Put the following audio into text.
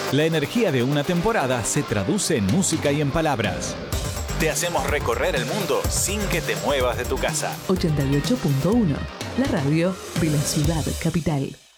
La energía de una temporada se traduce en música y en palabras. Te hacemos recorrer el mundo sin que te muevas de tu casa. 88.1, la radio de la ciudad capital.